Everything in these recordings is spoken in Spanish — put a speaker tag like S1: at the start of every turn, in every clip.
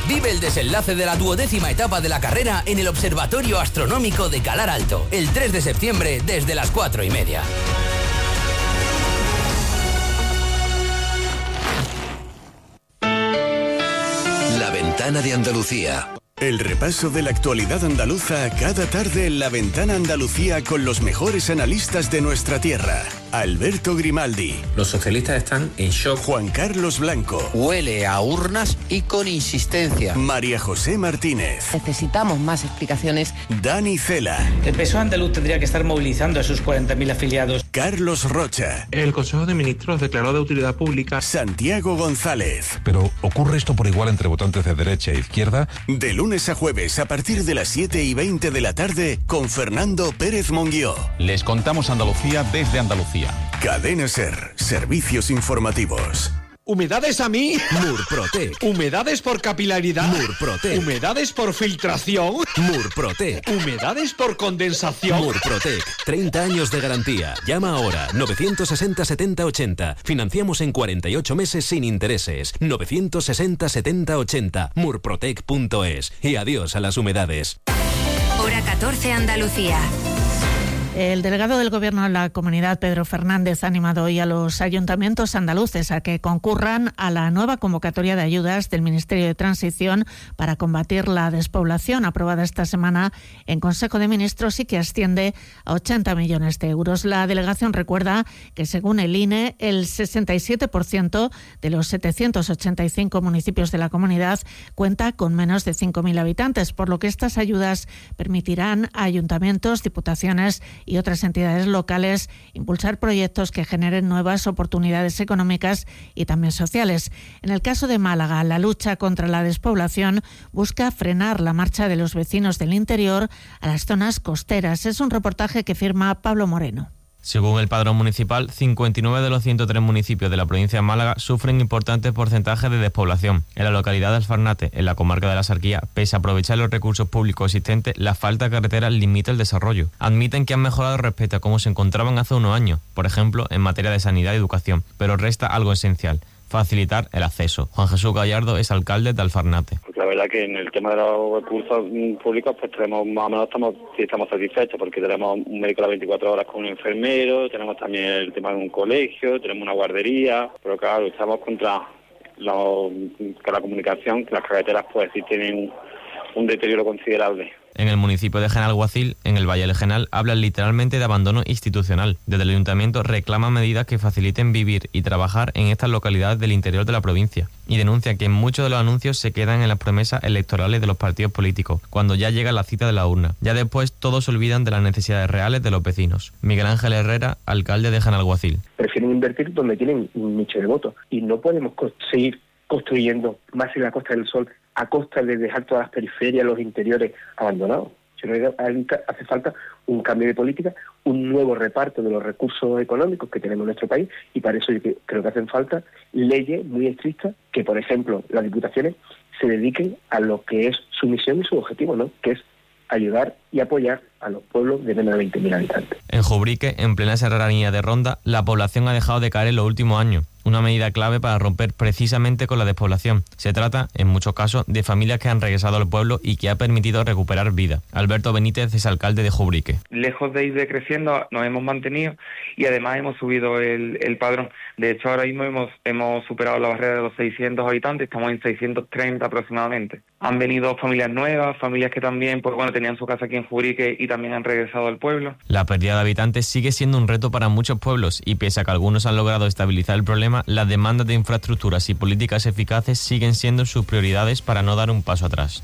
S1: Vive el desenlace de la 12ª etapa de la carrera en el Observatorio Astronómico de Calar Alto, el 3 de septiembre desde las 4:30.
S2: La Ventana de Andalucía.
S3: El repaso de la actualidad andaluza cada tarde en La Ventana Andalucía con los mejores analistas de nuestra tierra. Alberto Grimaldi.
S4: Los socialistas están en shock.
S3: Juan Carlos Blanco.
S5: Huele a urnas y con insistencia.
S3: María José Martínez.
S6: Necesitamos más explicaciones.
S3: Dani Cela.
S7: El PSOE andaluz tendría que estar movilizando a sus 40.000 afiliados.
S3: Carlos Rocha.
S8: El Consejo de Ministros declaró de utilidad pública.
S3: Santiago González.
S9: Pero ¿ocurre esto por igual entre votantes de derecha e izquierda?
S3: De lunes a jueves a partir de las 7:20 de la tarde con Fernando Pérez Monguió.
S9: Les contamos Andalucía desde Andalucía.
S3: Cadena SER. Servicios informativos.
S10: ¿Humedades a mí?
S1: Murprotec.
S10: ¿Humedades por capilaridad?
S1: Murprotec.
S10: ¿Humedades por filtración?
S1: Murprotec.
S10: ¿Humedades por condensación?
S1: Murprotec. 30 años de garantía. Llama ahora. 960 70 80. Financiamos en 48 meses sin intereses. 960 70 80. Murprotec.es. Y adiós a las humedades.
S11: Hora 14 Andalucía.
S12: El delegado del Gobierno en la Comunidad, Pedro Fernández, ha animado hoy a los ayuntamientos andaluces a que concurran a la nueva convocatoria de ayudas del Ministerio de Transición para combatir la despoblación, aprobada esta semana en Consejo de Ministros y que asciende a 80 millones de euros. La delegación recuerda que, según el INE, el 67% de los 785 municipios de la comunidad cuenta con menos de 5.000 habitantes, por lo que estas ayudas permitirán a ayuntamientos, diputaciones y otras entidades locales impulsar proyectos que generen nuevas oportunidades económicas y también sociales. En el caso de Málaga, la lucha contra la despoblación busca frenar la marcha de los vecinos del interior a las zonas costeras. Es un reportaje que firma Pablo Moreno.
S13: Según el padrón municipal, 59 de los 103 municipios de la provincia de Málaga sufren importantes porcentajes de despoblación. En la localidad de Alfarnate, en la comarca de la Sarquía, pese a aprovechar los recursos públicos existentes, la falta de carreteras limita el desarrollo. Admiten que han mejorado respecto a cómo se encontraban hace unos años, por ejemplo, en materia de sanidad y educación, pero resta algo esencial: facilitar el acceso. Juan Jesús Gallardo es alcalde de Alfarnate.
S14: Porque la verdad que en el tema de los recursos públicos pues tenemos más o menos estamos satisfechos, porque tenemos un médico a las 24 horas con un enfermero, tenemos también el tema de un colegio, tenemos una guardería, pero claro, estamos contra que la comunicación, que las carreteras pues sí tienen un deterioro considerable.
S13: En el municipio de Genalguacil, en el Valle del Genal, hablan literalmente de abandono institucional. Desde el ayuntamiento reclaman medidas que faciliten vivir y trabajar en estas localidades del interior de la provincia y denuncian que muchos de los anuncios se quedan en las promesas electorales de los partidos políticos, cuando ya llega la cita de la urna. Ya después todos se olvidan de las necesidades reales de los vecinos. Miguel Ángel Herrera, alcalde de Genalguacil.
S15: Prefieren invertir donde tienen un nicho de votos y no podemos seguir construyendo más en la Costa del Sol a costa de dejar todas las periferias, los interiores abandonados. Yo creo que hace falta un cambio de política, un nuevo reparto de los recursos económicos que tenemos en nuestro país, y para eso yo creo que hacen falta leyes muy estrictas que, por ejemplo, las diputaciones se dediquen a lo que es su misión y su objetivo, ¿no? Que es ayudar y apoyar a los pueblos de menos de 20.000 habitantes.
S13: En Jobrique, en plena serranía de Ronda, la población ha dejado de caer en los últimos años, una medida clave para romper precisamente con la despoblación. Se trata, en muchos casos, de familias que han regresado al pueblo y que ha permitido recuperar vida. Alberto Benítez es alcalde de Jobrique.
S16: Lejos de ir decreciendo, nos hemos mantenido y además hemos subido el padrón. De hecho, ahora mismo hemos superado la barrera de los 600 habitantes, estamos en 630 aproximadamente. Han venido familias nuevas, familias que también tenían su casa aquí en Jobrique y también han regresado al pueblo.
S13: La pérdida de habitantes sigue siendo un reto para muchos pueblos y pese a que algunos han logrado estabilizar el problema, las demandas de infraestructuras y políticas eficaces siguen siendo sus prioridades para no dar un paso atrás.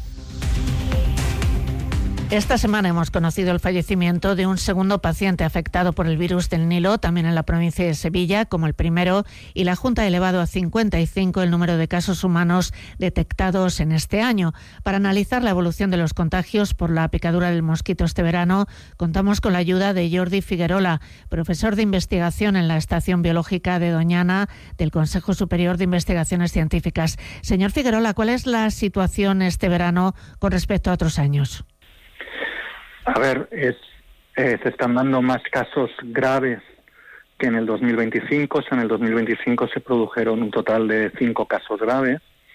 S12: Esta semana hemos conocido el fallecimiento de un segundo paciente afectado por el virus del Nilo, también en la provincia de Sevilla, como el primero, y la Junta ha elevado a 55 el número de casos humanos detectados en este año. Para analizar la evolución de los contagios por la picadura del mosquito este verano, contamos con la ayuda de Jordi Figuerola, profesor de investigación en la Estación Biológica de Doñana del Consejo Superior de Investigaciones Científicas. Señor Figuerola, ¿cuál es la situación este verano con respecto a otros años?
S17: A ver, se están dando más casos graves que en el 2025. En el 2025 se produjeron un total de 5 casos graves.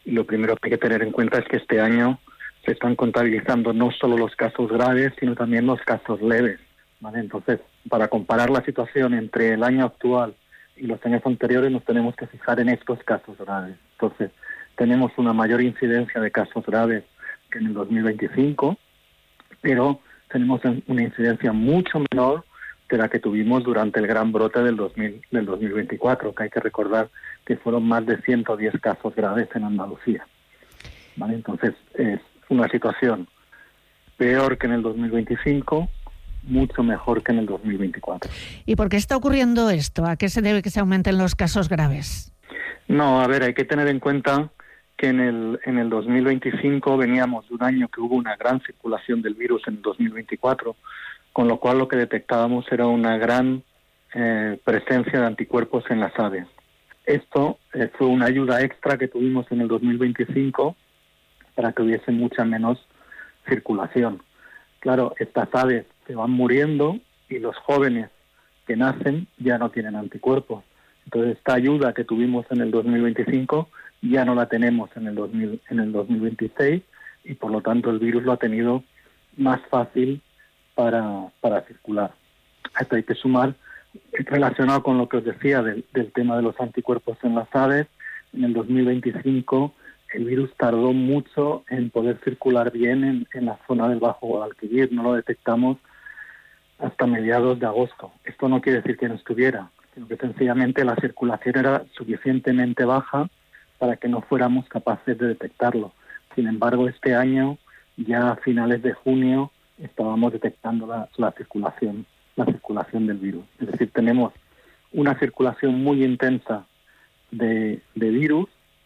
S17: Y lo primero que hay que tener en cuenta es que este año se están contabilizando no solo los casos graves, sino también los casos leves, ¿vale? Entonces, para comparar la situación entre el año actual y los años anteriores, nos tenemos que fijar en estos casos graves. Entonces, tenemos una mayor incidencia de casos graves que en el 2025, pero tenemos una incidencia mucho menor de la que tuvimos durante el gran brote del 2024, que hay que recordar que fueron más de 110 casos graves en Andalucía, ¿vale? Entonces, es una situación peor que en el 2025, mucho mejor que en el 2024.
S12: ¿Y por qué está ocurriendo esto? ¿A qué se debe que se aumenten los casos graves?
S17: No, a ver, hay que tener en cuenta que en el 2025 veníamos de un año que hubo una gran circulación del virus en el 2024, con lo cual lo que detectábamos era una gran presencia de anticuerpos en las aves. Esto fue una ayuda extra que tuvimos en el 2025 para que hubiese mucha menos circulación. Claro, estas aves se van muriendo y los jóvenes que nacen ya no tienen anticuerpos. Entonces, esta ayuda que tuvimos en el 2025 ya no la tenemos en el 2026 y, por lo tanto, el virus lo ha tenido más fácil para circular. A esto hay que sumar, relacionado con lo que os decía del tema de los anticuerpos en las aves, en el 2025 el virus tardó mucho en poder circular bien en la zona del Bajo Guadalquivir. No lo detectamos hasta mediados de agosto. Esto no quiere decir que no estuviera, sino que sencillamente la circulación era suficientemente baja para que no fuéramos capaces de detectarlo. Sin embargo, este año, ya a finales de junio, estábamos detectando la circulación del virus. Es decir, tenemos una circulación muy intensa de virus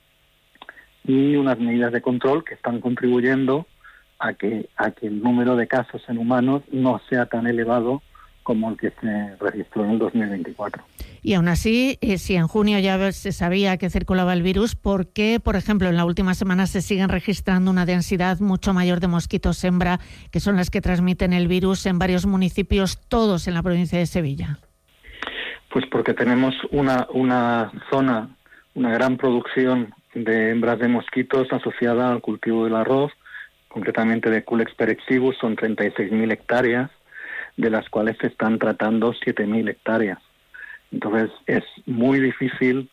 S17: y unas medidas de control que están contribuyendo a que el número de casos en humanos no sea tan elevado como el que se registró en el 2024.
S12: Y aún así, si en junio ya se sabía que circulaba el virus, ¿por qué, por ejemplo, en la última semana se siguen registrando una densidad mucho mayor de mosquitos hembra, que son las que transmiten el virus en varios municipios, todos en la provincia de Sevilla?
S17: Pues porque tenemos una zona, una gran producción de hembras de mosquitos asociada al cultivo del arroz, concretamente de Culex perexivus, son 36.000 hectáreas, de las cuales se están tratando 7.000 hectáreas. Entonces es muy difícil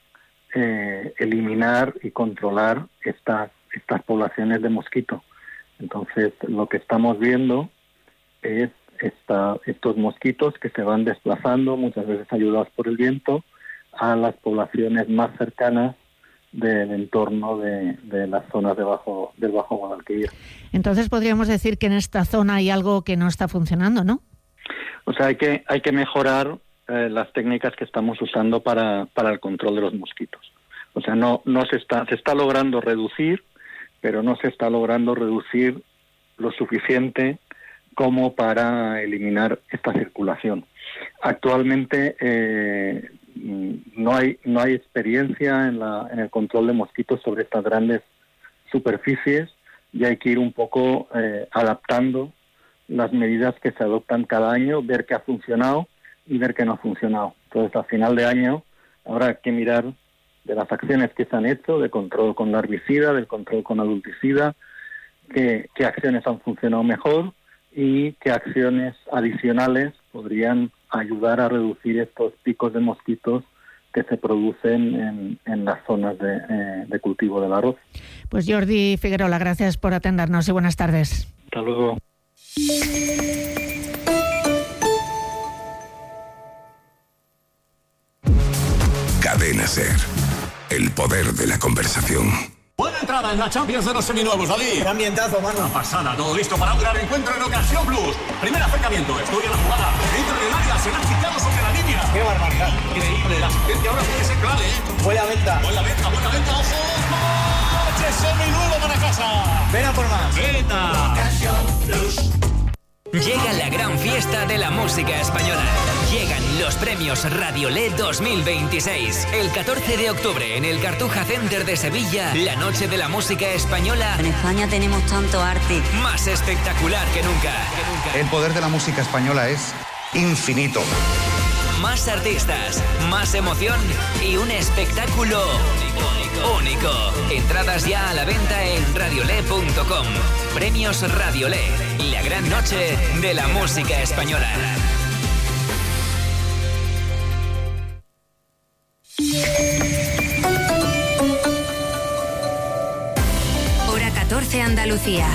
S17: eliminar y controlar estas poblaciones de mosquito. Entonces lo que estamos viendo es estos mosquitos que se van desplazando, muchas veces ayudados por el viento, a las poblaciones más cercanas del entorno de las zonas del Bajo Guadalquivir.
S12: Entonces podríamos decir que en esta zona hay algo que no está funcionando, ¿no?
S17: O sea, hay que mejorar las técnicas que estamos usando para el control de los mosquitos. O sea, no se está logrando reducir, pero no se está logrando reducir lo suficiente como para eliminar esta circulación. Actualmente no hay experiencia en el control de mosquitos sobre estas grandes superficies y hay que ir un poco adaptando las medidas que se adoptan cada año, ver qué ha funcionado y ver qué no ha funcionado. Entonces, a final de año habrá que mirar de las acciones que se han hecho, de control con larvicida, del control con adulticida, qué acciones han funcionado mejor y qué acciones adicionales podrían ayudar a reducir estos picos de mosquitos que se producen en las zonas de cultivo del arroz.
S12: Pues Jordi Figuerola, gracias por atendernos y buenas tardes.
S17: Hasta luego.
S2: Cadena SER, el poder de la conversación.
S18: Buena entrada en la Champions de los seminuevos, David.
S19: Qué ambientazo, mano.
S18: Una pasada, todo listo para un gran encuentro en Ocasión Plus. Primer acercamiento, estudia la jugada. Entra en el área, se la han quitado sobre la línea.
S19: Qué barbaridad.
S18: Increíble, la asistencia ahora tiene que ser clave.
S19: Buena venta.
S18: Buena venta, ojo. ¡Coche seminuevo para casa!
S19: Ven a por más.
S18: ¡Venta!
S19: Ocasión Plus.
S20: Llega la gran fiesta de la música española. Llegan los premios Radiolé 2026. El 14 de octubre en el Cartuja Center de Sevilla, la noche de la música española.
S21: En España tenemos tanto arte.
S20: Más espectacular que nunca.
S22: El poder de la música española es infinito.
S20: más artistas, más emoción y un espectáculo único. Entradas ya a la venta en radiolé.com. Premios Radiolé, la gran noche de la música española.
S11: Hora 14 Andalucía.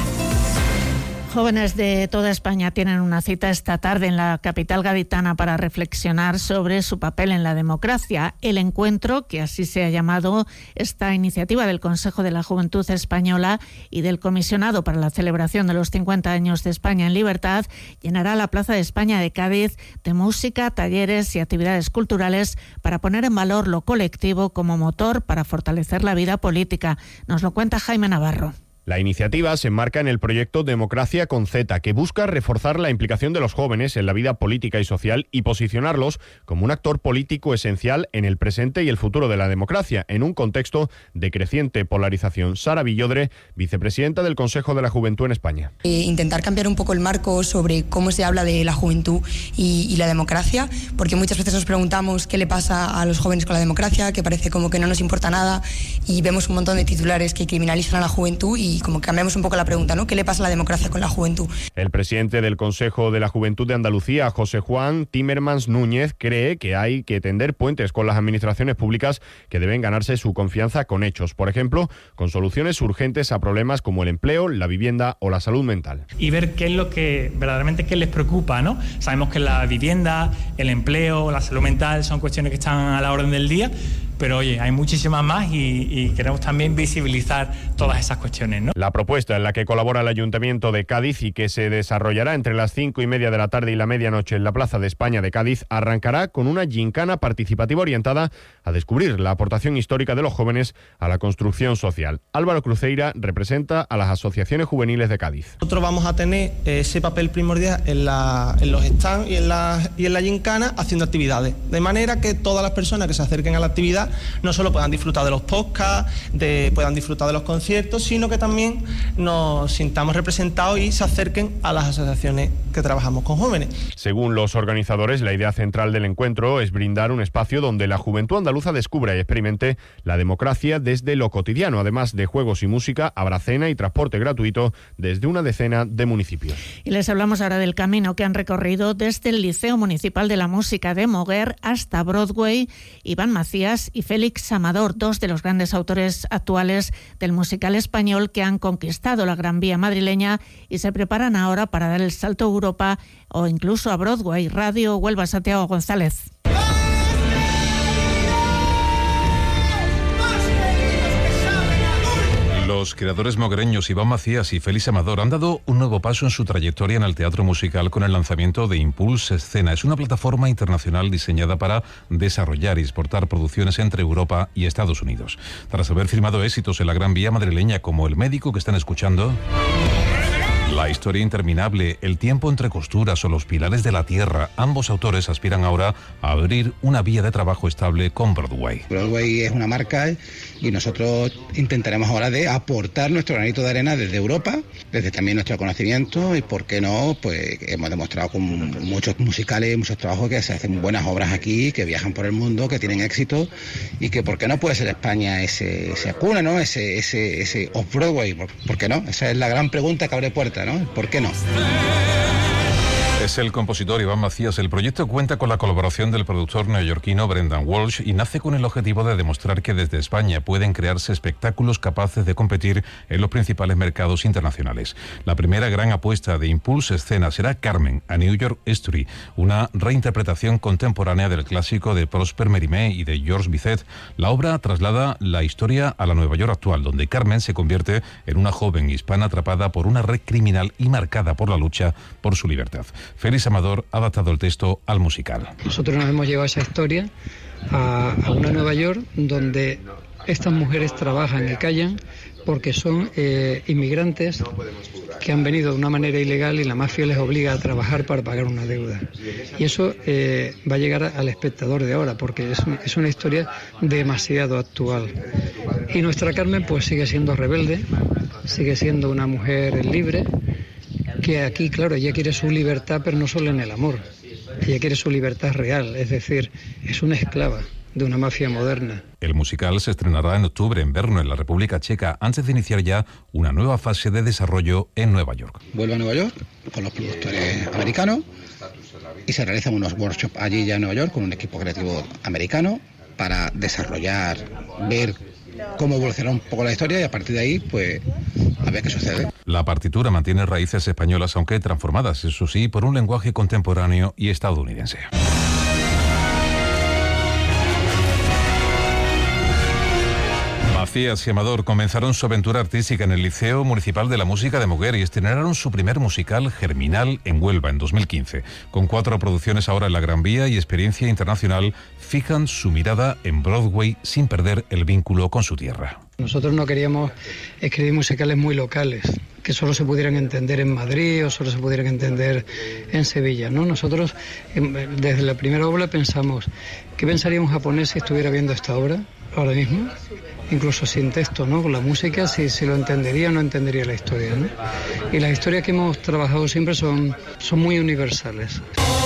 S12: Jóvenes de toda España tienen una cita esta tarde en la capital gaditana para reflexionar sobre su papel en la democracia. El encuentro, que así se ha llamado esta iniciativa del Consejo de la Juventud Española y del Comisionado para la celebración de los 50 años de España en libertad, llenará la Plaza de España de Cádiz de música, talleres y actividades culturales para poner en valor lo colectivo como motor para fortalecer la vida política. Nos lo cuenta Jaime Navarro.
S4: La iniciativa se enmarca en el proyecto Democracia con Z, que busca reforzar la implicación de los jóvenes en la vida política y social y posicionarlos como un actor político esencial en el presente y el futuro de la democracia, en un contexto de creciente polarización. Sara Villodre, vicepresidenta del Consejo de la Juventud en España.
S22: Intentar cambiar un poco el marco sobre cómo se habla de la juventud y la democracia, porque muchas veces nos preguntamos qué le pasa a los jóvenes con la democracia, que parece como que no nos importa nada, y vemos un montón de titulares que criminalizan a la juventud y como cambiamos un poco la pregunta, ¿no? ¿Qué le pasa a la democracia con la juventud?
S4: El presidente del Consejo de la Juventud de Andalucía, José Juan Timermans Núñez, cree que hay que tender puentes con las administraciones públicas que deben ganarse su confianza con hechos, por ejemplo, con soluciones urgentes a problemas como el empleo, la vivienda o la salud mental.
S23: Y ver qué es lo que verdaderamente qué les preocupa, ¿no? Sabemos que la vivienda, el empleo, la salud mental son cuestiones que están a la orden del día, pero oye, hay muchísimas más y queremos también visibilizar todas esas cuestiones, ¿no?
S4: La propuesta en la que colabora el Ayuntamiento de Cádiz y que se desarrollará entre las 5:30 de la tarde y la medianoche en la Plaza de España de Cádiz arrancará con una gincana participativa orientada a descubrir la aportación histórica de los jóvenes a la construcción social. Álvaro Cruceira representa a las asociaciones juveniles de Cádiz.
S24: Nosotros vamos a tener ese papel primordial en los stands y en la gincana haciendo actividades, de manera que todas las personas que se acerquen a la actividad no solo puedan disfrutar de los podcasts, puedan disfrutar de los conciertos, sino que también nos sintamos representados y se acerquen a las asociaciones que trabajamos con jóvenes.
S4: Según los organizadores, la idea central del encuentro es brindar un espacio donde la juventud andaluza descubra y experimente la democracia desde lo cotidiano. Además de juegos y música, habrá cena y transporte gratuito desde una decena de municipios.
S12: Y les hablamos ahora del camino que han recorrido desde el Liceo Municipal de la Música de Moguer hasta Broadway Iván Macías y Félix Amador, dos de los grandes autores actuales del musical español que han conquistado la Gran Vía madrileña y se preparan ahora para dar el salto a Europa o incluso a Broadway. Radio Huelva, Santiago González.
S9: Los creadores moguereños Iván Macías y Félix Amador han dado un nuevo paso en su trayectoria en el teatro musical con el lanzamiento de Impulse Escena. Es una plataforma internacional diseñada para desarrollar y exportar producciones entre Europa y Estados Unidos. Tras haber firmado éxitos en la Gran Vía madrileña como El médico que están escuchando, La historia interminable, El tiempo entre costuras o Los pilares de la tierra, ambos autores aspiran ahora a abrir una vía de trabajo estable con Broadway.
S25: Broadway es una marca y nosotros intentaremos ahora de aportar nuestro granito de arena desde Europa, desde también nuestro conocimiento y, por qué no, pues hemos demostrado con muchos musicales, muchos trabajos que se hacen buenas obras aquí, que viajan por el mundo, que tienen éxito y que, ¿por qué no puede ser España ese cuna, ¿no? Ese off-Broadway, ¿por qué no? Esa es la gran pregunta que abre puertas, ¿no? ¿Por qué no?
S9: Es el compositor Iván Macías. El proyecto cuenta con la colaboración del productor neoyorquino Brendan Walsh y nace con el objetivo de demostrar que desde España pueden crearse espectáculos capaces de competir en los principales mercados internacionales. La primera gran apuesta de Impulse Escena será Carmen, a New York Story, una reinterpretación contemporánea del clásico de Prosper Mérimée y de Georges Bizet. La obra traslada la historia a la Nueva York actual, donde Carmen se convierte en una joven hispana atrapada por una red criminal y marcada por la lucha por su libertad. Félix Amador ha adaptado el texto al musical.
S26: Nosotros nos hemos llevado esa historia a una Nueva York donde estas mujeres trabajan y callan porque son inmigrantes que han venido de una manera ilegal y la mafia les obliga a trabajar para pagar una deuda. Y eso va a llegar al espectador de ahora porque es una historia demasiado actual. Y nuestra Carmen pues sigue siendo rebelde, sigue siendo una mujer libre, que aquí, claro, ella quiere su libertad, pero no solo en el amor, Ella quiere su libertad real, es decir, es una esclava de una mafia moderna.
S9: El musical se estrenará en octubre en Brno, en la República Checa, antes de iniciar ya una nueva fase de desarrollo en Nueva York.
S25: Vuelve a Nueva York con los productores americanos y se realizan unos workshops allí ya en Nueva York con un equipo creativo americano para desarrollar, ver cómo evoluciona un poco la historia y a partir de ahí, pues, a ver qué sucede.
S9: La partitura mantiene raíces españolas, aunque transformadas, eso sí, por un lenguaje contemporáneo y estadounidense. Macías y Amador comenzaron su aventura artística en el Liceo Municipal de la Música de Moguer y estrenaron su primer musical, Germinal, en Huelva, en 2015. Con 4 producciones ahora en la Gran Vía y experiencia internacional, fijan su mirada en Broadway sin perder el vínculo con su tierra.
S26: Nosotros no queríamos escribir musicales muy locales, que solo se pudieran entender en Madrid o solo se pudieran entender en Sevilla, ¿no? Nosotros, desde la primera obra, pensamos, ¿qué pensaría un japonés si estuviera viendo esta obra ahora mismo? Incluso sin texto, ¿no? Con la música, si lo entendería o no entendería la historia, ¿no? Y las historias que hemos trabajado siempre son muy universales.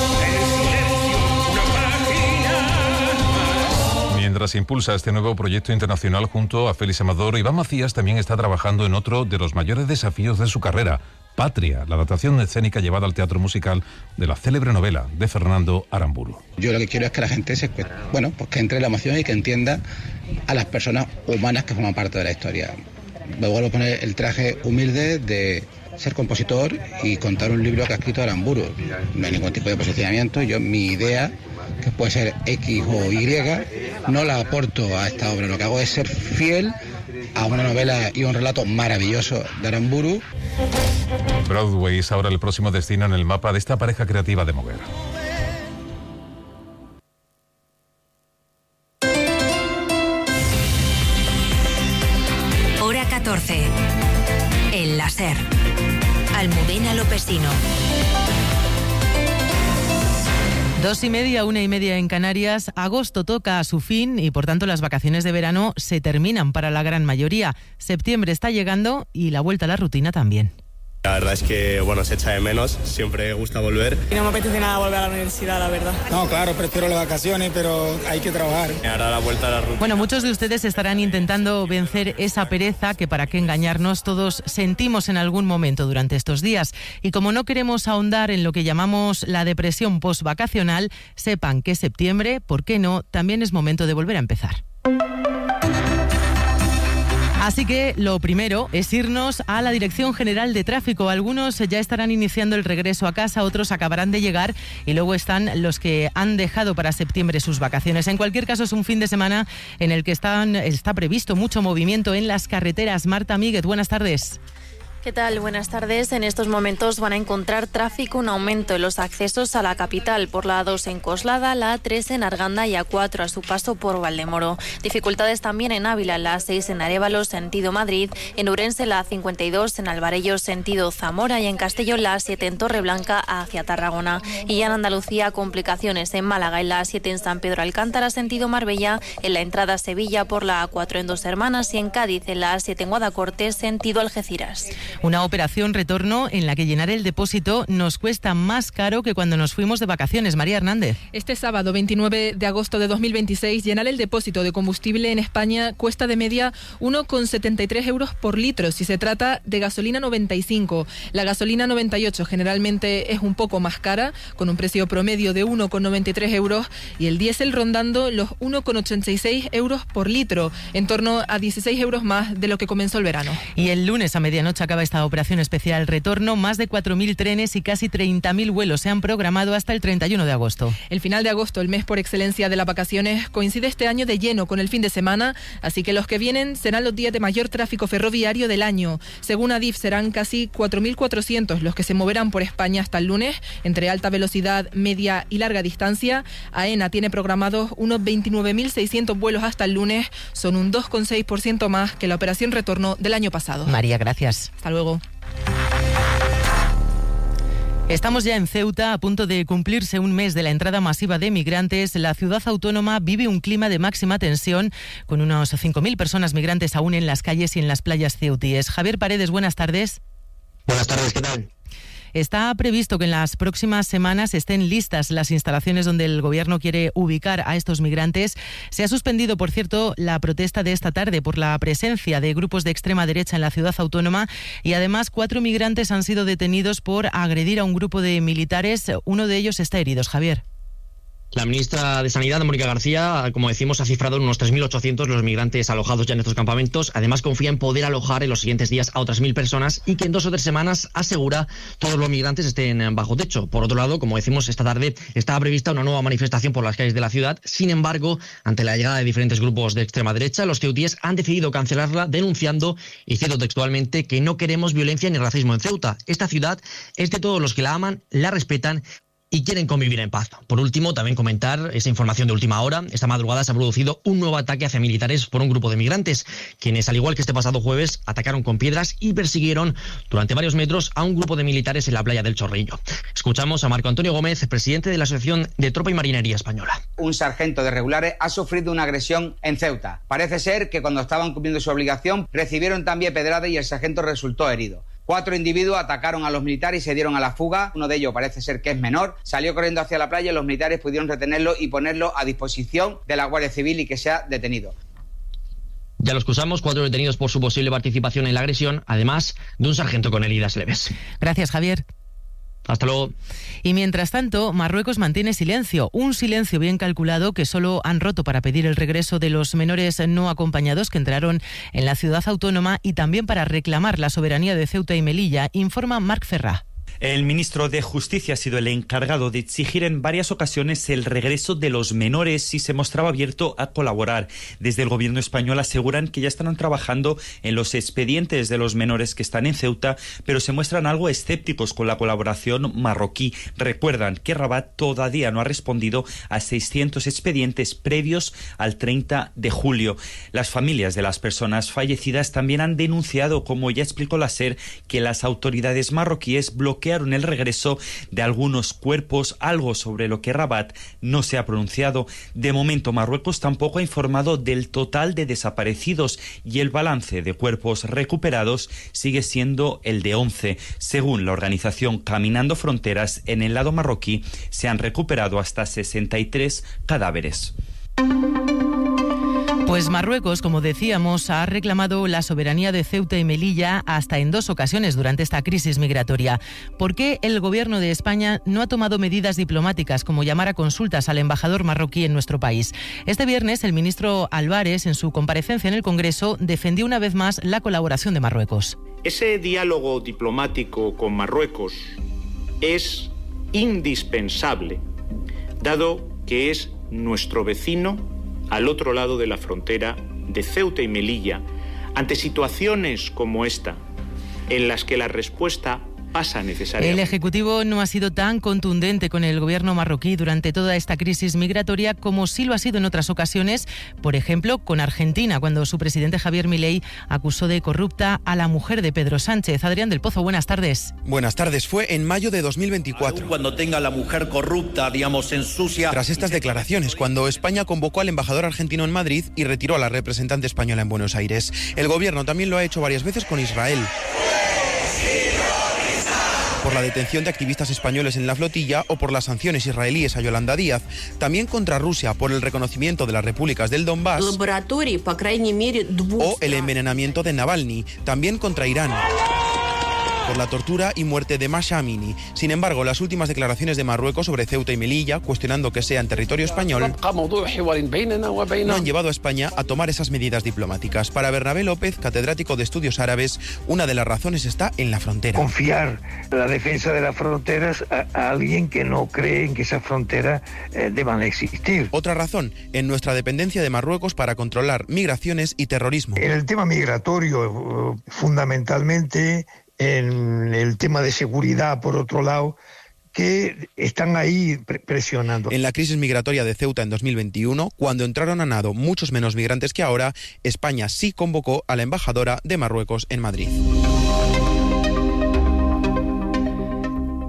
S9: Mientras impulsa este nuevo proyecto internacional junto a Félix Amador, Iván Macías también está trabajando en otro de los mayores desafíos de su carrera, Patria, la adaptación escénica llevada al teatro musical de la célebre novela de Fernando Aramburu.
S25: Yo lo que quiero es que la gente pues que entre en la emoción y que entienda a las personas humanas que forman parte de la historia. Me vuelvo a poner el traje humilde de ser compositor y contar un libro que ha escrito Aramburu. No hay ningún tipo de posicionamiento. Mi idea, que puede ser X o Y, no la aporto a esta obra. Lo que hago es ser fiel a una novela y un relato maravilloso de Aramburu.
S9: Broadway es ahora el próximo destino en el mapa de esta pareja creativa de Moguer.
S11: Hora 14. El láser. Almudena Lopesino.
S3: 2:30, 1:30 en Canarias. Agosto toca a su fin y por tanto las vacaciones de verano se terminan para la gran mayoría. Septiembre está llegando y la vuelta a la rutina también.
S5: La verdad es que, se echa de menos, siempre gusta volver.
S6: Y no me apetece nada volver a la universidad, la verdad.
S7: No, claro, prefiero las vacaciones, pero hay que trabajar.
S5: Ahora la vuelta a la rutina.
S3: Bueno, muchos de ustedes estarán intentando vencer esa pereza que, para qué engañarnos, todos sentimos en algún momento durante estos días. Y como no queremos ahondar en lo que llamamos la depresión postvacacional, sepan que septiembre, ¿por qué no?, también es momento de volver a empezar. Así que lo primero es irnos a la Dirección General de Tráfico. Algunos ya estarán iniciando el regreso a casa, otros acabarán de llegar y luego están los que han dejado para septiembre sus vacaciones. En cualquier caso, es un fin de semana en el que está previsto mucho movimiento en las carreteras. Marta Míguez, buenas tardes.
S8: ¿Qué tal? Buenas tardes. En estos momentos van a encontrar tráfico, un aumento en los accesos a la capital por la A2 en Coslada, la A3 en Arganda y A4 a su paso por Valdemoro. Dificultades también en Ávila, la A6 en Arévalo, sentido Madrid, en Urense la A52 en Alvarello, sentido Zamora y en Castellón la A7 en Torreblanca hacia Tarragona. Y ya en Andalucía, complicaciones en Málaga en la A7 en San Pedro Alcántara, sentido Marbella, en la entrada a Sevilla por la A4 en Dos Hermanas y en Cádiz en la A7 en Guadacorte, sentido Algeciras.
S3: Una operación retorno en la que llenar el depósito nos cuesta más caro que cuando nos fuimos de vacaciones. María Hernández.
S10: Este sábado 29 de agosto de 2026, llenar el depósito de combustible en España cuesta de media 1,73 euros por litro si se trata de gasolina 95. La gasolina 98 generalmente es un poco más cara, con un precio promedio de 1,93 euros y el diésel rondando los 1,86 euros por litro, en torno a 16 euros más de lo que comenzó el verano.
S3: Y el lunes a medianoche acaba esta operación especial retorno. Más de 4.000 trenes y casi 30.000 vuelos se han programado hasta el 31 de agosto.
S10: El final de agosto, el mes por excelencia de las vacaciones, coincide este año de lleno con el fin de semana, así que los que vienen serán los días de mayor tráfico ferroviario del año. Según Adif, serán casi 4.400 los que se moverán por España hasta el lunes, entre alta velocidad, media y larga distancia. AENA tiene programados unos 29.600 vuelos hasta el lunes, son un 2,6% más que la operación retorno del año pasado.
S3: María, gracias.
S10: Hasta luego.
S3: Estamos ya en Ceuta, a punto de cumplirse un mes de la entrada masiva de migrantes. La ciudad autónoma vive un clima de máxima tensión, con unos 5.000 personas migrantes aún en las calles y en las playas ceutíes. Javier Paredes, buenas tardes.
S27: Buenas tardes, ¿qué tal?
S3: Está previsto que en las próximas semanas estén listas las instalaciones donde el Gobierno quiere ubicar a estos migrantes. Se ha suspendido, por cierto, la protesta de esta tarde por la presencia de grupos de extrema derecha en la ciudad autónoma y además 4 migrantes han sido detenidos por agredir a un grupo de militares. Uno de ellos está herido, Javier.
S1: La ministra de Sanidad, Mónica García, como decimos, ha cifrado en unos 3.800 los migrantes alojados ya en estos campamentos. Además, confía en poder alojar en los siguientes días a otras 1.000 personas y que en 2 o 3 semanas, asegura, todos los migrantes estén bajo techo. Por otro lado, como decimos, esta tarde estaba prevista una nueva manifestación por las calles de la ciudad. Sin embargo, ante la llegada de diferentes grupos de extrema derecha, los ceutíes han decidido cancelarla, denunciando, y cito textualmente, que no queremos violencia ni racismo en Ceuta. Esta ciudad es de todos los que la aman, la respetan y quieren convivir en paz. Por último, también comentar esa información de última hora. Esta madrugada se ha producido un nuevo ataque hacia militares por un grupo de migrantes, quienes, al igual que este pasado jueves, atacaron con piedras y persiguieron durante varios metros a un grupo de militares en la playa del Chorrillo. Escuchamos a Marco Antonio Gómez, presidente de la Asociación de Tropa y Marinería Española.
S13: Un sargento de regulares ha sufrido una agresión en Ceuta. Parece ser que cuando estaban cumpliendo su obligación recibieron también pedradas y el sargento resultó herido. 4 individuos atacaron a los militares y se dieron a la fuga. Uno de ellos parece ser que es menor. Salió corriendo hacia la playa y los militares pudieron retenerlo y ponerlo a disposición de la Guardia Civil y que sea detenido.
S1: Ya lo excusamos, 4 detenidos por su posible participación en la agresión, además de un sargento con heridas leves.
S3: Gracias, Javier.
S1: Hasta luego.
S3: Y mientras tanto, Marruecos mantiene silencio, un silencio bien calculado que solo han roto para pedir el regreso de los menores no acompañados que entraron en la ciudad autónoma y también para reclamar la soberanía de Ceuta y Melilla, informa Marc Ferrá.
S14: El ministro de Justicia ha sido el encargado de exigir en varias ocasiones el regreso de los menores y se mostraba abierto a colaborar. Desde el gobierno español aseguran que ya están trabajando en los expedientes de los menores que están en Ceuta, pero se muestran algo escépticos con la colaboración marroquí. Recuerdan que Rabat todavía no ha respondido a 600 expedientes previos al 30 de julio. Las familias de las personas fallecidas también han denunciado, como ya explicó la SER, que las autoridades marroquíes bloquearon el regreso de algunos cuerpos, algo sobre lo que Rabat no se ha pronunciado. De momento, Marruecos tampoco ha informado del total de desaparecidos y el balance de cuerpos recuperados sigue siendo el de 11. Según la organización Caminando Fronteras, en el lado marroquí se han recuperado hasta 63 cadáveres.
S3: Pues Marruecos, como decíamos, ha reclamado la soberanía de Ceuta y Melilla hasta en 2 ocasiones durante esta crisis migratoria. ¿Por qué el gobierno de España no ha tomado medidas diplomáticas como llamar a consultas al embajador marroquí en nuestro país? Este viernes el ministro Álvarez, en su comparecencia en el Congreso, defendió una vez más la colaboración de Marruecos.
S15: Ese diálogo diplomático con Marruecos es indispensable, dado que es nuestro vecino al otro lado de la frontera de Ceuta y Melilla, ante situaciones como esta, en las que la respuesta pasa necesariamente.
S3: El Ejecutivo no ha sido tan contundente con el gobierno marroquí durante toda esta crisis migratoria como sí lo ha sido en otras ocasiones, por ejemplo, con Argentina, cuando su presidente Javier Milei acusó de corrupta a la mujer de Pedro Sánchez. Adrián del Pozo, buenas tardes.
S16: Buenas tardes. Fue en mayo de 2024.
S18: Aún cuando tenga la mujer corrupta, digamos, ensucia.
S16: Tras estas declaraciones, cuando España convocó al embajador argentino en Madrid y retiró a la representante española en Buenos Aires. El gobierno también lo ha hecho varias veces con Israel, por la detención de activistas españoles en la flotilla o por las sanciones israelíes a Yolanda Díaz. También contra Rusia por el reconocimiento de las repúblicas del Donbass o el envenenamiento de Navalny. También contra Irán por la tortura y muerte de Mahsa Amini. Sin embargo, las últimas declaraciones de Marruecos sobre Ceuta y Melilla, cuestionando que sea en territorio español, no han llevado a España a tomar esas medidas diplomáticas. Para Bernabé López, catedrático de Estudios Árabes, una de las razones está en la frontera.
S17: Confiar la defensa de las fronteras a alguien que no cree en que esas fronteras deban existir.
S16: Otra razón, en nuestra dependencia de Marruecos para controlar migraciones y terrorismo.
S17: En el tema migratorio, fundamentalmente, en el tema de seguridad, por otro lado, que están ahí presionando.
S16: En la crisis migratoria de Ceuta en 2021, cuando entraron a nado muchos menos migrantes que ahora, España sí convocó a la embajadora de Marruecos en Madrid.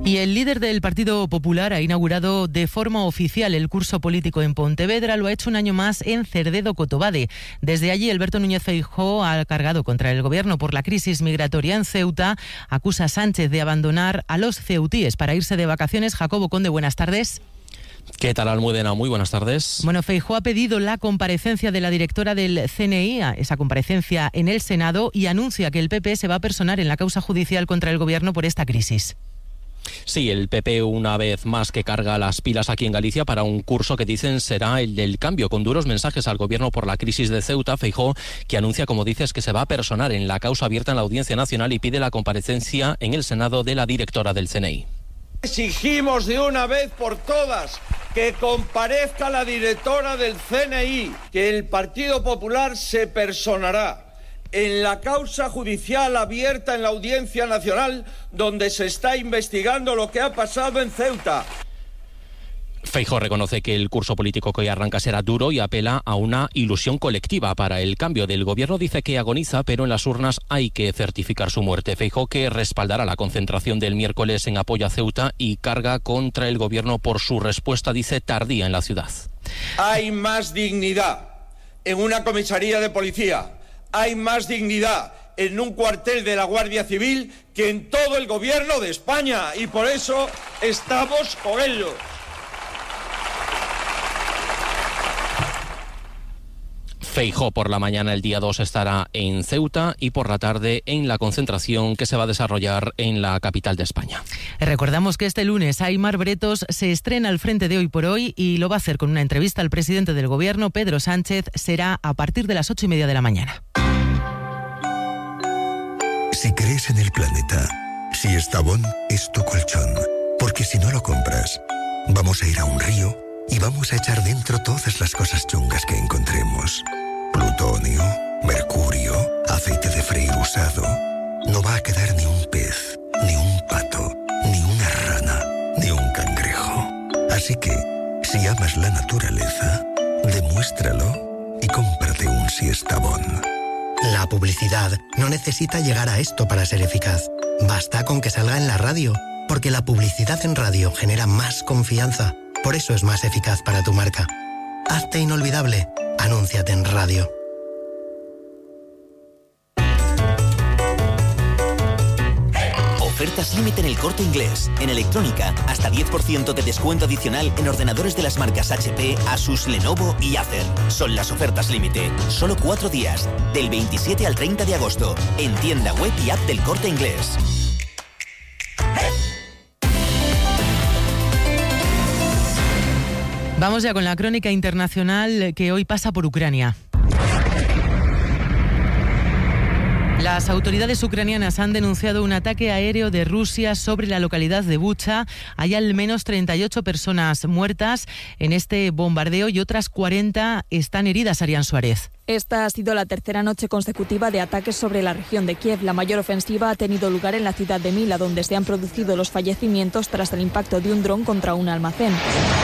S3: Y el líder del Partido Popular ha inaugurado de forma oficial el curso político en Pontevedra. Lo ha hecho un año más en Cerdedo Cotobade. Desde allí, Alberto Núñez Feijóo ha cargado contra el gobierno por la crisis migratoria en Ceuta. Acusa a Sánchez de abandonar a los ceutíes para irse de vacaciones. Jacobo Conde, buenas tardes.
S2: ¿Qué tal, Almudena? Muy buenas tardes.
S3: Bueno, Feijóo ha pedido la comparecencia de la directora del CNI, esa comparecencia en el Senado, y anuncia que el PP se va a personar en la causa judicial contra el gobierno por esta crisis.
S2: Sí, el PP una vez más que carga las pilas aquí en Galicia para un curso que dicen será el del cambio, con duros mensajes al gobierno por la crisis de Ceuta. Feijóo, que anuncia, como dices, que se va a personar en la causa abierta en la Audiencia Nacional y pide la comparecencia en el Senado de la directora del CNI.
S19: Exigimos de una vez por todas que comparezca la directora del CNI, que el Partido Popular se personará en la causa judicial abierta en la Audiencia Nacional, donde se está investigando lo que ha pasado en Ceuta.
S2: Feijóo reconoce que el curso político que hoy arranca será duro y apela a una ilusión colectiva para el cambio. Del gobierno dice que agoniza, pero en las urnas hay que certificar su muerte. Feijóo, que respaldará la concentración del miércoles en apoyo a Ceuta, y carga contra el gobierno por su respuesta, dice, tardía en la ciudad.
S19: Hay más dignidad en una comisaría de policía, hay más dignidad en un cuartel de la Guardia Civil que en todo el gobierno de España, y por eso estamos con ellos.
S2: Feijóo por la mañana, el día 2, estará en Ceuta y por la tarde en la concentración que se va a desarrollar en la capital de España.
S3: Recordamos que este lunes Aimar Bretos se estrena al frente de Hoy por Hoy y lo va a hacer con una entrevista al presidente del gobierno, Pedro Sánchez. Será a partir de las 8:30 de la mañana.
S20: Si crees en el planeta, si Estabón es tu colchón, porque si no lo compras, vamos a ir a un río y vamos a echar dentro todas las cosas chungas que encontremos. Plutonio, mercurio, aceite de freír usado. No va a quedar ni un pez, ni un pato, ni una rana, ni un cangrejo. Así que, si amas la naturaleza, demuéstralo y cómprate un Siestabón.
S21: La publicidad no necesita llegar a esto para ser eficaz. Basta con que salga en la radio, porque la publicidad en radio genera más confianza. Por eso es más eficaz para tu marca. Hazte inolvidable. Anúnciate en radio.
S22: Ofertas límite en El Corte Inglés. En electrónica, hasta 10% de descuento adicional en ordenadores de las marcas HP, Asus, Lenovo y Acer. Son las ofertas límite. Solo 4 días, del 27 al 30 de agosto. En tienda web y app del Corte Inglés.
S3: Vamos ya con la crónica internacional que hoy pasa por Ucrania. Las autoridades ucranianas han denunciado un ataque aéreo de Rusia sobre la localidad de Bucha. Hay al menos 38 personas muertas en este bombardeo y otras 40 están heridas. Arián Suárez.
S23: Esta ha sido la tercera noche consecutiva de ataques sobre la región de Kiev. La mayor ofensiva ha tenido lugar en la ciudad de Mila, donde se han producido los fallecimientos tras el impacto de un dron contra un almacén.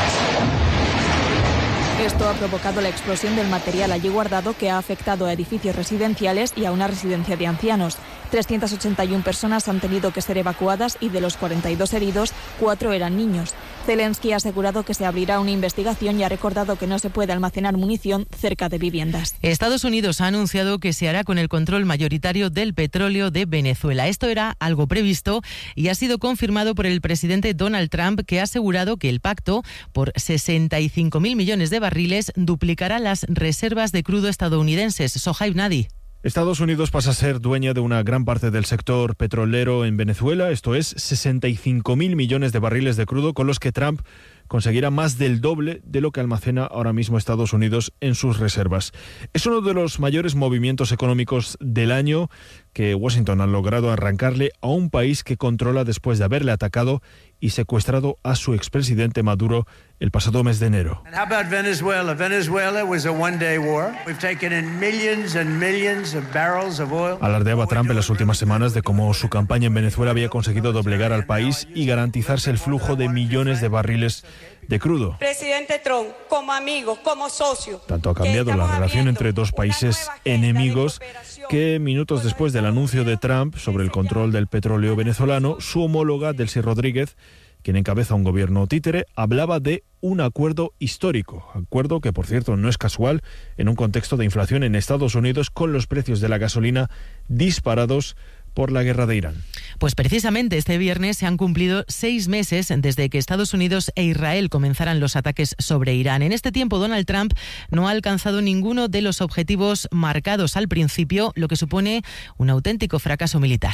S23: Esto ha provocado la explosión del material allí guardado, que ha afectado a edificios residenciales y a una residencia de ancianos. 381 personas han tenido que ser evacuadas y de los 42 heridos, 4 eran niños. Zelensky ha asegurado que se abrirá una investigación y ha recordado que no se puede almacenar munición cerca de viviendas.
S3: Estados Unidos ha anunciado que se hará con el control mayoritario del petróleo de Venezuela. Esto era algo previsto y ha sido confirmado por el presidente Donald Trump, que ha asegurado que el pacto por 65.000 millones de barriles duplicará las reservas de crudo estadounidenses. Sohaib Nadi.
S27: Estados Unidos pasa a ser dueña de una gran parte del sector petrolero en Venezuela, esto es 65.000 millones de barriles de crudo, con los que Trump conseguirá más del doble de lo que almacena ahora mismo Estados Unidos en sus reservas. Es uno de los mayores movimientos económicos del año que Washington ha logrado arrancarle a un país que controla después de haberle atacado y secuestrado a su expresidente Maduro el pasado mes de enero.
S28: And how about Venezuela? Venezuela was a one-day war. We've taken in millions and millions of barrels of oil.
S27: Alardeaba Trump en las últimas semanas de cómo su campaña en Venezuela había conseguido doblegar al país y garantizarse el flujo de millones de barriles de crudo.
S4: Presidente Trump, como amigo, como socio.
S27: Tanto ha cambiado la relación entre dos países enemigos que minutos después del anuncio de Trump sobre el control del petróleo venezolano, su homóloga Delcy Rodríguez, quien encabeza un gobierno títere, hablaba de un acuerdo histórico. Acuerdo que, por cierto, no es casual en un contexto de inflación en Estados Unidos con los precios de la gasolina disparados por la guerra de Irán.
S3: Pues precisamente este viernes se han cumplido 6 meses desde que Estados Unidos e Israel comenzaran los ataques sobre Irán. En este tiempo, Donald Trump no ha alcanzado ninguno de los objetivos marcados al principio, lo que supone un auténtico fracaso militar.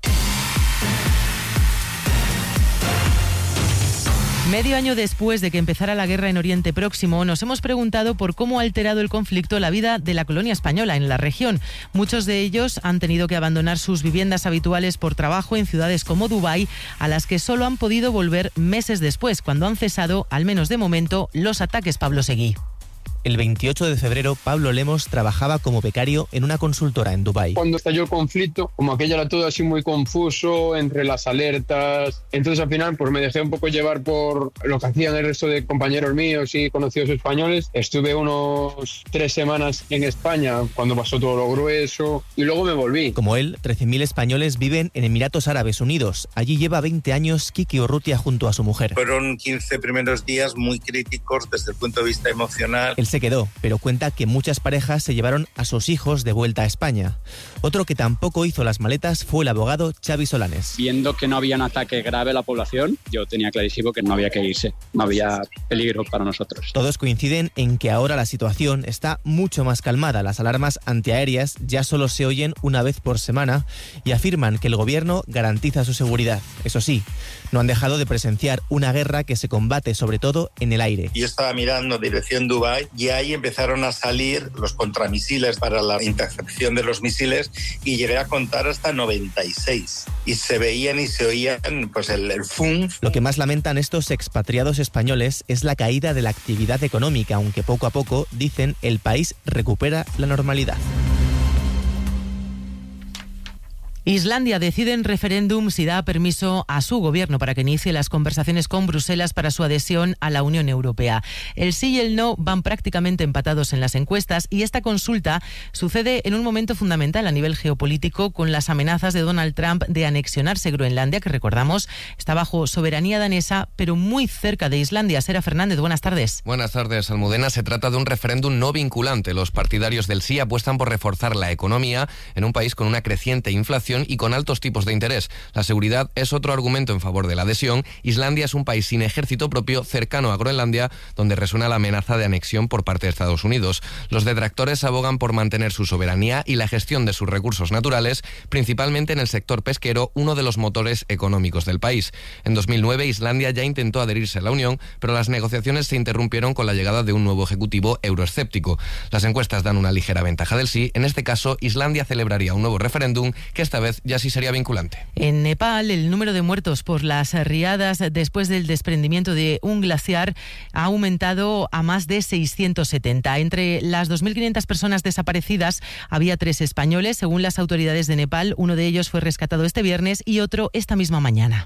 S3: Medio año después de que empezara la guerra en Oriente Próximo, nos hemos preguntado por cómo ha alterado el conflicto la vida de la colonia española en la región. Muchos de ellos han tenido que abandonar sus viviendas habituales por trabajo en ciudades como Dubái, a las que solo han podido volver meses después, cuando han cesado, al menos de momento, los ataques. Pablo Seguí.
S6: El 28 de febrero, Pablo Lemos trabajaba como becario en una consultora en Dubái.
S9: Cuando estalló el conflicto, como aquello era todo así muy confuso, entre las alertas, entonces al final pues me dejé un poco llevar por lo que hacían el resto de compañeros míos y conocidos españoles. Estuve unos 3 semanas en España cuando pasó todo lo grueso y luego me volví.
S6: Como él, 13.000 españoles viven en Emiratos Árabes Unidos. Allí lleva 20 años Kiki Urrutia junto a su mujer.
S11: Fueron 15 primeros días muy críticos desde el punto de vista emocional.
S6: Él se quedó, pero cuenta que muchas parejas se llevaron a sus hijos de vuelta a España. Otro que tampoco hizo las maletas fue el abogado Xavi Solanes.
S12: Viendo que no había un ataque grave a la población, yo tenía clarísimo que no había que irse, no había peligro para nosotros.
S6: Todos coinciden en que ahora la situación está mucho más calmada. Las alarmas antiaéreas ya solo se oyen una vez por semana y afirman que el gobierno garantiza su seguridad. Eso sí, no han dejado de presenciar una guerra que se combate sobre todo en el aire.
S11: Yo estaba mirando dirección Dubái y ahí empezaron a salir los contramisiles para la intercepción de los misiles y llegué a contar hasta 96. Y se veían y se oían pues el fum.
S6: Lo que más lamentan estos expatriados españoles es la caída de la actividad económica, aunque poco a poco, dicen, el país recupera la normalidad.
S3: Islandia decide en referéndum si da permiso a su gobierno para que inicie las conversaciones con Bruselas para su adhesión a la Unión Europea. El sí y el no van prácticamente empatados en las encuestas y esta consulta sucede en un momento fundamental a nivel geopolítico, con las amenazas de Donald Trump de anexionarse Groenlandia, que recordamos está bajo soberanía danesa, pero muy cerca de Islandia. Sera Fernández, buenas tardes.
S24: Buenas tardes, Almudena. Se trata de un referéndum no vinculante. Los partidarios del sí apuestan por reforzar la economía en un país con una creciente inflación y con altos tipos de interés. La seguridad es otro argumento en favor de la adhesión. Islandia es un país sin ejército propio, cercano a Groenlandia, donde resuena la amenaza de anexión por parte de Estados Unidos. Los detractores abogan por mantener su soberanía y la gestión de sus recursos naturales, principalmente en el sector pesquero, uno de los motores económicos del país. En 2009, Islandia ya intentó adherirse a la Unión, pero las negociaciones se interrumpieron con la llegada de un nuevo ejecutivo euroescéptico. Las encuestas dan una ligera ventaja del sí. En este caso, Islandia celebraría un nuevo referéndum que esta vez ya sí sería vinculante.
S3: En Nepal, el número de muertos por las riadas después del desprendimiento de un glaciar ha aumentado a más de 670. Entre las 2.500 personas desaparecidas había 3 españoles, según las autoridades de Nepal. Uno de ellos fue rescatado este viernes y otro esta misma mañana.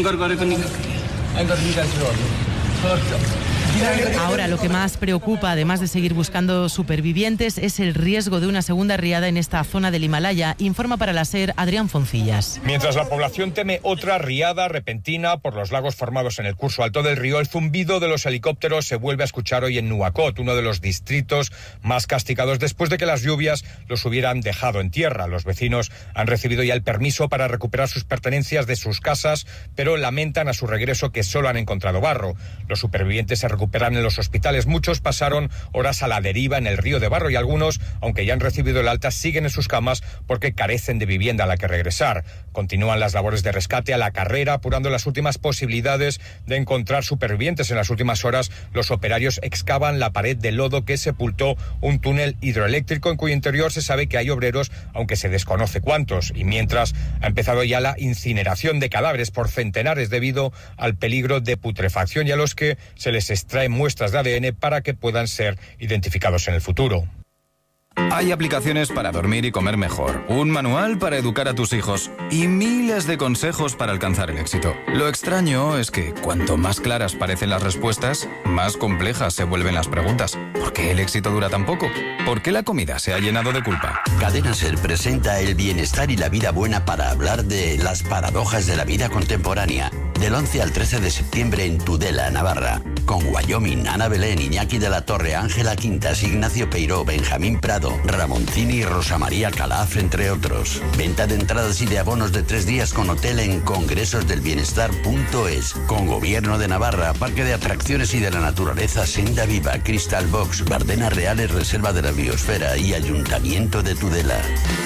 S3: Ahora lo que más preocupa, además de seguir buscando supervivientes, es el riesgo de una segunda riada en esta zona del Himalaya. Informa para la SER Adrián Foncillas.
S25: Mientras la población teme otra riada repentina por los lagos formados en el curso alto del río, el zumbido de los helicópteros se vuelve a escuchar hoy en Nuwakot, uno de los distritos más castigados después de que las lluvias los hubieran dejado en tierra. Los vecinos han recibido ya el permiso para recuperar sus pertenencias de sus casas, pero lamentan a su regreso que solo han encontrado barro. Los supervivientes se recuperan en los hospitales. Muchos pasaron horas a la deriva en el río de barro y algunos, aunque ya han recibido el alta, siguen en sus camas porque carecen de vivienda a la que regresar. Continúan las labores de rescate a la carrera, apurando las últimas posibilidades de encontrar supervivientes. En las últimas horas, los operarios excavan la pared de lodo que sepultó un túnel hidroeléctrico en cuyo interior se sabe que hay obreros, aunque se desconoce cuántos. Y mientras ha empezado ya la incineración de cadáveres por centenares debido al peligro de putrefacción y a los que se les extraen muestras de ADN para que puedan ser identificados en el futuro.
S1: Hay aplicaciones para dormir y comer mejor, un manual para educar a tus hijos y miles de consejos para alcanzar el éxito. Lo extraño es que cuanto más claras parecen las respuestas, más complejas se vuelven las preguntas. ¿Por qué el éxito dura tan poco? ¿Por qué la comida se ha llenado de culpa?
S5: Cadena SER presenta el bienestar y la vida buena para hablar de las paradojas de la vida contemporánea. Del 11 al 13 de septiembre en Tudela, Navarra. Con Wyoming, Ana Belén, Iñaki de la Torre, Ángela Quintas, Ignacio Peiró, Benjamín Prado, Ramoncini y Rosa María Calaf, entre otros. Venta de entradas y de abonos de 3 días con hotel en congresosdelbienestar.es. Con Gobierno de Navarra, Parque de Atracciones y de la Naturaleza, Senda Viva, Crystal Box, Bardenas Reales, Reserva de la Biosfera y Ayuntamiento de Tudela.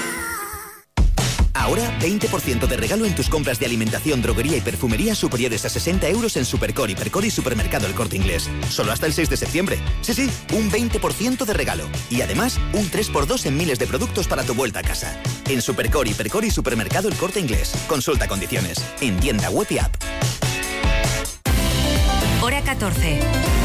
S22: Ahora, 20% de regalo en tus compras de alimentación, droguería y perfumería superiores a 60 euros en Supercore, Hipercor y Supermercado El Corte Inglés. Solo hasta el 6 de septiembre. Sí, un 20% de regalo. Y además, un 3x2 en miles de productos para tu vuelta a casa. En Supercore, Hipercor y Supermercado El Corte Inglés. Consulta condiciones. En tienda web y app.
S7: Hora 14.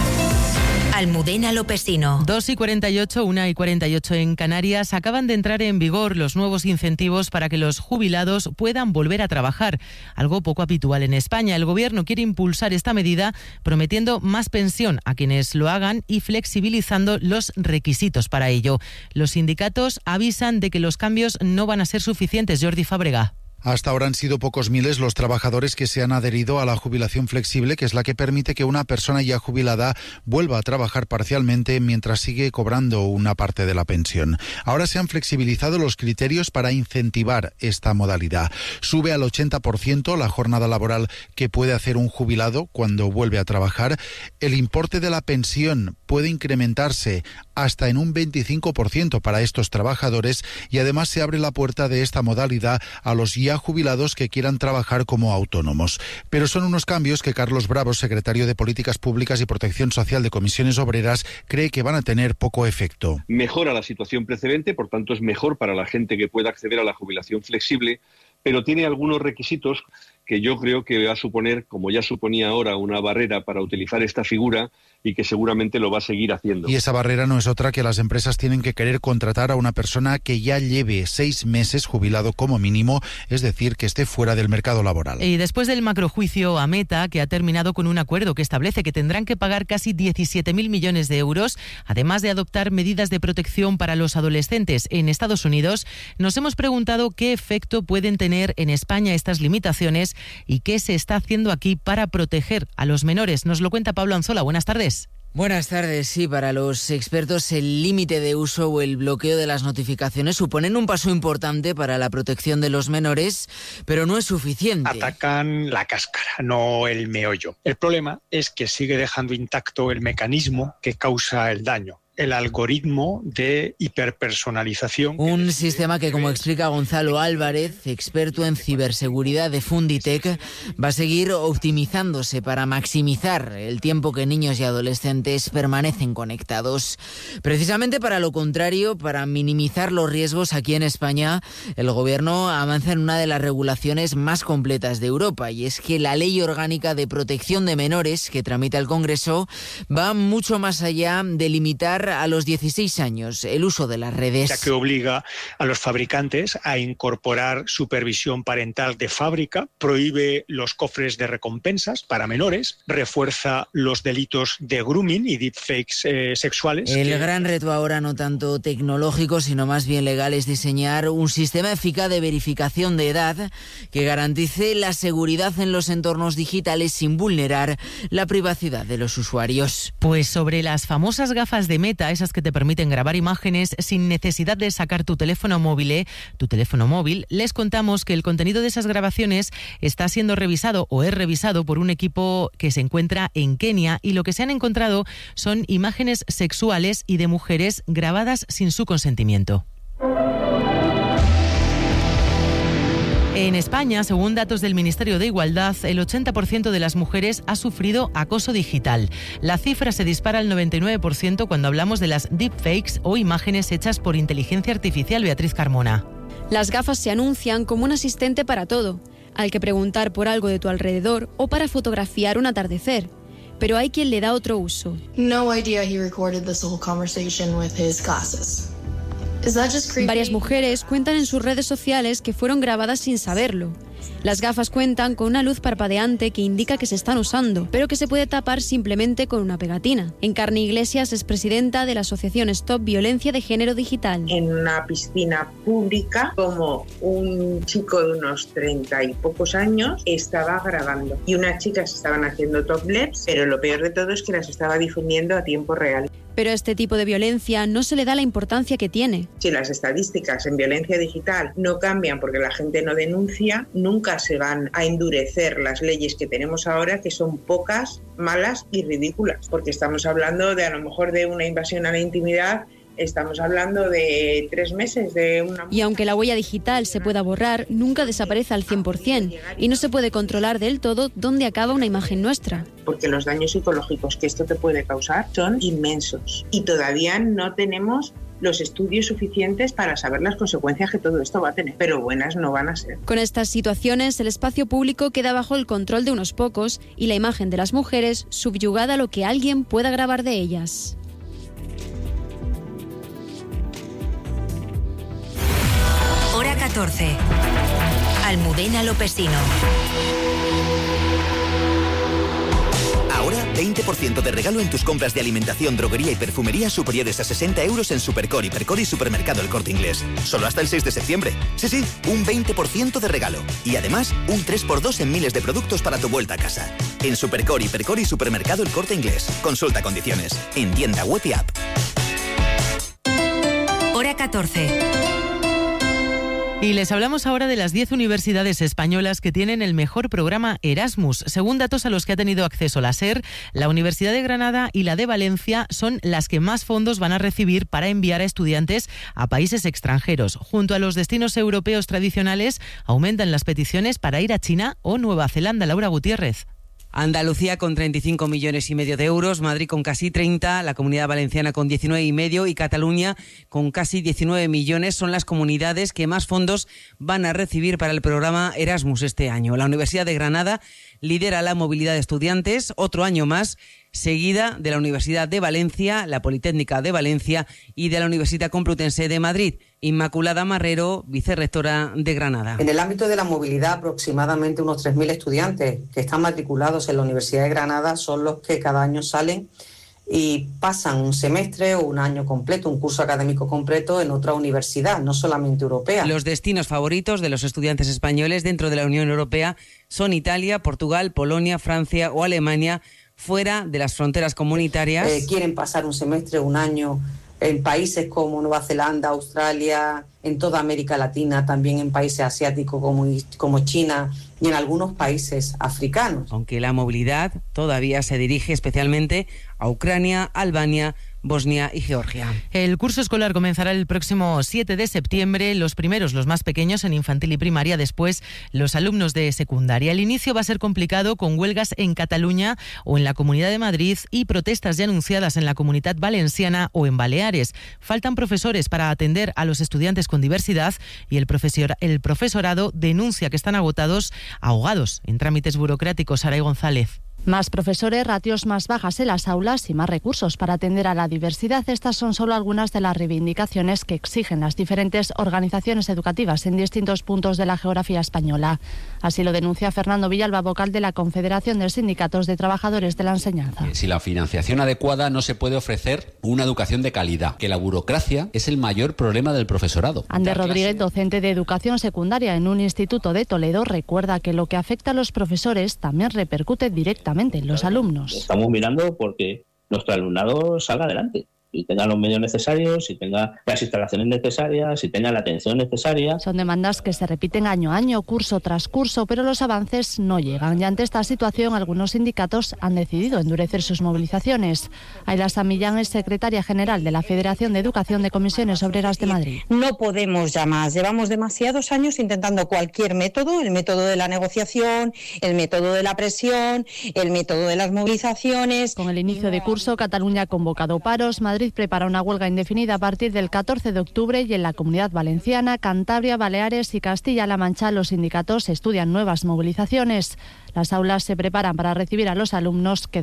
S7: Almudena Lopesino.
S3: 2:48, 1:48 en Canarias. Acaban de entrar en vigor los nuevos incentivos para que los jubilados puedan volver a trabajar, algo poco habitual en España. El Gobierno quiere impulsar esta medida prometiendo más pensión a quienes lo hagan y flexibilizando los requisitos para ello. Los sindicatos avisan de que los cambios no van a ser suficientes. Jordi Fábrega.
S8: Hasta ahora han sido pocos miles los trabajadores que se han adherido a la jubilación flexible, que es la que permite que una persona ya jubilada vuelva a trabajar parcialmente mientras sigue cobrando una parte de la pensión. Ahora se han flexibilizado los criterios para incentivar esta modalidad. Sube al 80% la jornada laboral que puede hacer un jubilado cuando vuelve a trabajar. El importe de la pensión puede incrementarse hasta en un 25% para estos trabajadores y además se abre la puerta de esta modalidad a los ya jubilados que quieran trabajar como autónomos. Pero son unos cambios que Carlos Bravo, secretario de Políticas Públicas y Protección Social de Comisiones Obreras, cree que van a tener poco efecto.
S10: Mejora la situación precedente, por tanto es mejor para la gente que pueda acceder a la jubilación flexible, pero tiene algunos requisitos que yo creo que va a suponer, como ya suponía ahora, una barrera para utilizar esta figura y que seguramente lo va a seguir haciendo.
S8: Y esa barrera no es otra que las empresas tienen que querer contratar a una persona que ya lleve 6 meses jubilado como mínimo, es decir, que esté fuera del mercado laboral.
S3: Y después del macrojuicio a Meta, que ha terminado con un acuerdo que establece que tendrán que pagar casi 17.000 millones de euros, además de adoptar medidas de protección para los adolescentes en Estados Unidos, nos hemos preguntado qué efecto pueden tener en España estas limitaciones y qué se está haciendo aquí para proteger a los menores. Nos lo cuenta Pablo Anzola. Buenas tardes.
S13: Buenas tardes. Sí, para los expertos el límite de uso o el bloqueo de las notificaciones suponen un paso importante para la protección de los menores, pero no es suficiente.
S14: Atacan la cáscara, no el meollo. El problema es que sigue dejando intacto el mecanismo que causa el daño. El algoritmo de hiperpersonalización.
S13: Un sistema que, como explica Gonzalo Álvarez, experto en ciberseguridad de Funditec, va a seguir optimizándose para maximizar el tiempo que niños y adolescentes permanecen conectados. Precisamente para lo contrario, para minimizar los riesgos, aquí en España, el Gobierno avanza en una de las regulaciones más completas de Europa, y es que la Ley Orgánica de Protección de Menores, que tramita el Congreso, va mucho más allá de limitar a los 16 años el uso de las redes.
S14: Ya que obliga a los fabricantes a incorporar supervisión parental de fábrica, prohíbe los cofres de recompensas para menores, refuerza los delitos de grooming y deepfakes sexuales.
S13: El gran reto ahora, no tanto tecnológico, sino más bien legal, es diseñar un sistema eficaz de verificación de edad que garantice la seguridad en los entornos digitales sin vulnerar la privacidad de los usuarios.
S3: Pues sobre las famosas gafas de Meta, esas que te permiten grabar imágenes sin necesidad de sacar tu teléfono móvil, les contamos que el contenido de esas grabaciones está siendo revisado o es revisado por un equipo que se encuentra en Kenia, y lo que se han encontrado son imágenes sexuales y de mujeres grabadas sin su consentimiento. En España, según datos del Ministerio de Igualdad, el 80% de las mujeres ha sufrido acoso digital. La cifra se dispara al 99% cuando hablamos de las deepfakes o imágenes hechas por inteligencia artificial. Beatriz Carmona.
S26: Las gafas se anuncian como un asistente para todo, al que preguntar por algo de tu alrededor o para fotografiar un atardecer. Pero hay quien le da otro uso.
S29: No idea he recorded this whole conversation with his glasses.
S26: Varias mujeres cuentan en sus redes sociales que fueron grabadas sin saberlo. Las gafas cuentan con una luz parpadeante que indica que se están usando, pero que se puede tapar simplemente con una pegatina. Encarni Iglesias es presidenta de la asociación Stop Violencia de Género Digital.
S2: En una piscina pública, como un chico de unos 30 y pocos años estaba grabando y unas chicas estaban haciendo topless, pero lo peor de todo es que las estaba difundiendo a tiempo real.
S26: Pero a este tipo de violencia no se le da la importancia que tiene.
S2: Si las estadísticas en violencia digital no cambian porque la gente no denuncia, nunca se van a endurecer las leyes que tenemos ahora, que son pocas, malas y ridículas. Porque estamos hablando de a lo mejor de una invasión a la intimidad. Estamos hablando de 3 meses de una...
S26: Y aunque la huella digital se pueda borrar, nunca desaparece al 100% y no se puede controlar del todo dónde acaba una imagen nuestra.
S2: Porque los daños psicológicos que esto te puede causar son inmensos y todavía no tenemos los estudios suficientes para saber las consecuencias que todo esto va a tener, pero buenas no van a ser.
S26: Con estas situaciones, el espacio público queda bajo el control de unos pocos y la imagen de las mujeres subyugada a lo que alguien pueda grabar de ellas.
S7: Hora 14. Almudena Lopesino.
S22: Ahora, 20% de regalo en tus compras de alimentación, droguería y perfumería superiores a 60 euros en Supercore, Hipercore y Supermercado El Corte Inglés. Solo hasta el 6 de septiembre. Sí, un 20% de regalo. Y además, un 3x2 en miles de productos para tu vuelta a casa. En Supercore, Hipercore y Supermercado El Corte Inglés. Consulta condiciones. En tienda web y app.
S7: Hora 14.
S3: Y les hablamos ahora de las 10 universidades españolas que tienen el mejor programa Erasmus. Según datos a los que ha tenido acceso la SER, la Universidad de Granada y la de Valencia son las que más fondos van a recibir para enviar a estudiantes a países extranjeros. Junto a los destinos europeos tradicionales, aumentan las peticiones para ir a China o Nueva Zelanda. Laura Gutiérrez.
S15: Andalucía con 35,5 millones de euros, Madrid con casi 30, la Comunidad Valenciana con 19,5 y Cataluña con casi 19 millones son las comunidades que más fondos van a recibir para el programa Erasmus este año. La Universidad de Granada lidera la movilidad de estudiantes otro año más, seguida de la Universidad de Valencia, la Politécnica de Valencia y de la Universidad Complutense de Madrid. Inmaculada Marrero, vicerrectora de Granada.
S16: En el ámbito de la movilidad, aproximadamente unos 3.000 estudiantes que están matriculados en la Universidad de Granada son los que cada año salen y pasan un semestre o un año completo, un curso académico completo en otra universidad, no solamente europea.
S15: Los destinos favoritos de los estudiantes españoles dentro de la Unión Europea son Italia, Portugal, Polonia, Francia o Alemania, fuera de las fronteras comunitarias.
S16: Quieren pasar un semestre, un año en países como Nueva Zelanda, Australia, en toda América Latina, también en países asiáticos como China y en algunos países africanos.
S15: Aunque la movilidad todavía se dirige especialmente a Ucrania, Albania, Bosnia y Georgia.
S3: El curso escolar comenzará el próximo 7 de septiembre, los primeros, los más pequeños, en infantil y primaria, después los alumnos de secundaria. El inicio va a ser complicado con huelgas en Cataluña o en la Comunidad de Madrid y protestas ya anunciadas en la Comunidad Valenciana o en Baleares. Faltan profesores para atender a los estudiantes con diversidad y el profesorado denuncia que están ahogados en trámites burocráticos. Saray González.
S17: Más profesores, ratios más bajas en las aulas y más recursos para atender a la diversidad. Estas son solo algunas de las reivindicaciones que exigen las diferentes organizaciones educativas en distintos puntos de la geografía española. Así lo denuncia Fernando Villalba, vocal de la Confederación de Sindicatos de Trabajadores de la Enseñanza.
S18: Si la financiación adecuada no se puede ofrecer una educación de calidad, que la burocracia es el mayor problema del profesorado.
S17: Ander Rodríguez, docente de educación secundaria en un instituto de Toledo, recuerda que lo que afecta a los profesores también repercute directamente en los alumnos.
S19: Estamos mirando porque nuestro alumnado salga adelante y tenga los medios necesarios, y tenga las instalaciones necesarias, y tenga la atención necesaria.
S17: Son demandas que se repiten año a año, curso tras curso, pero los avances no llegan. Y ante esta situación, algunos sindicatos han decidido endurecer sus movilizaciones. Ayla Samillán es secretaria general de la Federación de Educación de Comisiones Obreras de Madrid.
S20: No podemos ya más. Llevamos demasiados años intentando cualquier método, el método de la negociación, el método de la presión, el método de las movilizaciones.
S17: Con el inicio de curso, Cataluña ha convocado paros, Madrid prepara una huelga indefinida a partir del 14 de octubre y en la Comunidad Valenciana, Cantabria, Baleares y Castilla-La Mancha los sindicatos estudian nuevas movilizaciones. Las aulas se preparan para recibir a los alumnos que